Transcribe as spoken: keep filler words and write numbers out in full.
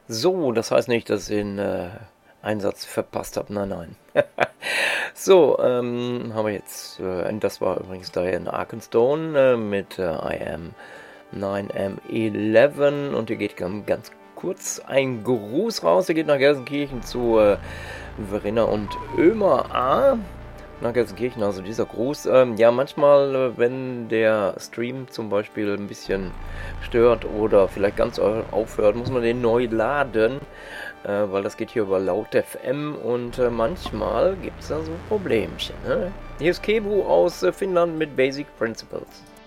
So, das heißt nicht, dass ich den äh, Einsatz verpasst habe. Nein, nein. So, ähm, haben wir jetzt, äh, das war übrigens Diane Arkenstone äh, mit äh, I Am neun M elf und hier geht ganz, ganz kurz ein Gruß raus. Hier geht nach Gelsenkirchen zu äh, Verena und Ömer A. Nach Gelsenkirchen, also dieser Gruß. Ähm, ja, manchmal, äh, wenn der Stream zum Beispiel ein bisschen stört oder vielleicht ganz aufhört, muss man den neu laden, äh, weil das geht hier über Laut F M und äh, manchmal gibt es da so Problemchen. Ne? Hier ist Kebu aus äh, Finnland mit Basic Principles.